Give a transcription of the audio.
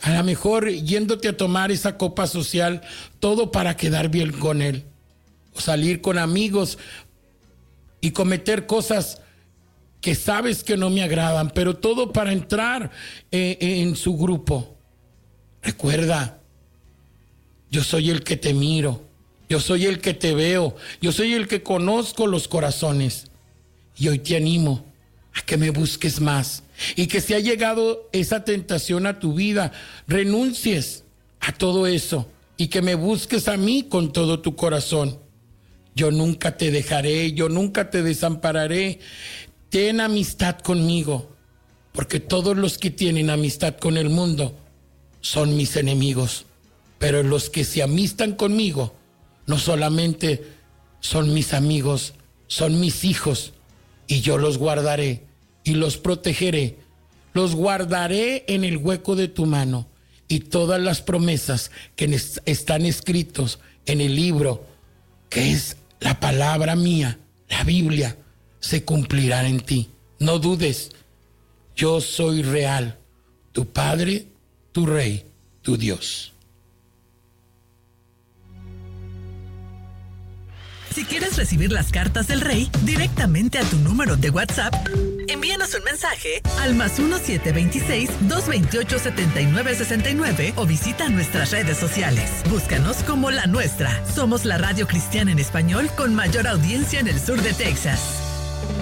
A lo mejor yéndote a tomar esa copa social, todo para quedar bien con él. O salir con amigos y cometer cosas que sabes que no me agradan, pero todo para entrar en su grupo. Recuerda, yo soy el que te miro, yo soy el que te veo, yo soy el que conozco los corazones. Y hoy te animo a que me busques más y que si ha llegado esa tentación a tu vida, renuncies a todo eso y que me busques a mí con todo tu corazón. Yo nunca te dejaré, yo nunca te desampararé. Ten amistad conmigo, porque todos los que tienen amistad con el mundo son mis enemigos. Pero los que se amistan conmigo no solamente son mis amigos, son mis hijos, y yo los guardaré y los protegeré. Los guardaré en el hueco de tu mano, y todas las promesas que están escritos en el libro, que es la palabra mía, la Biblia, se cumplirán en ti. No dudes, yo soy real, tu Padre, tu Rey, tu Dios. Si quieres recibir las cartas del Rey directamente a tu número de WhatsApp, envíanos un mensaje al +1 726 228 7969 o visita nuestras redes sociales. Búscanos como La Nuestra. Somos la radio cristiana en español con mayor audiencia en el sur de Texas.